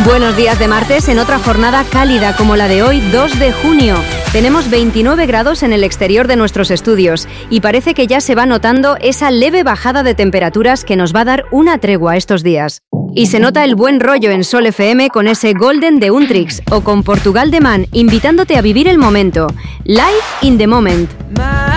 Buenos días de martes en otra jornada cálida como la de hoy, 2 de junio. Tenemos 29 grados en el exterior de nuestros estudios y parece que ya se va notando esa leve bajada de temperaturas que nos va a dar una tregua estos días. Y se nota el buen rollo en Sol FM con ese Golden de Untrix o con Portugal de Man invitándote a vivir el momento. Live in the moment.